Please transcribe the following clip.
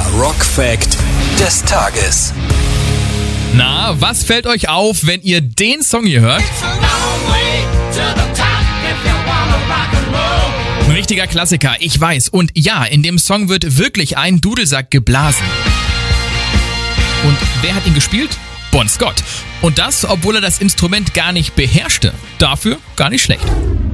Rock Fact des Tages. Na, was fällt euch auf, wenn ihr den Song hier hört? Ein richtiger Klassiker, ich weiß. Und ja, in dem Song wird wirklich ein Dudelsack geblasen. Und wer hat ihn gespielt? Bon Scott. Und das, obwohl er das Instrument gar nicht beherrschte. Dafür gar nicht schlecht.